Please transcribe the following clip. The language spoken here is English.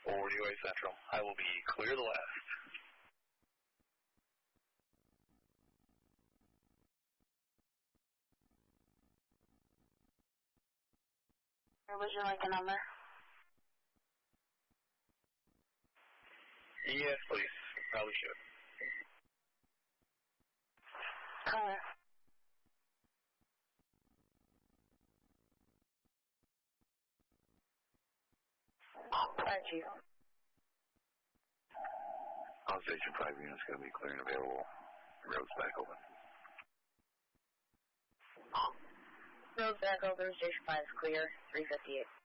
Forward UA Central. I will be clear to the left. Would you like a number? Yes, please. Probably should. Color. Chief. All Station 5 units going to be clear and available. Roads back open. Roads back open. Station 5 is clear. 358.